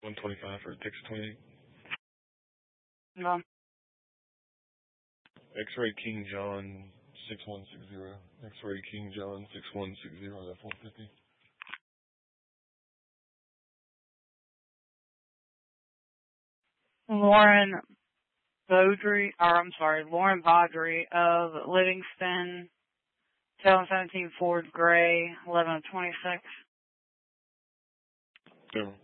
125 for Texas 28. No. X-Ray King John 6160. X-Ray King John 6160, that's 150. Lauren Vaudry of Livingston, 2017 Ford Gray, 11 of 26. Yeah.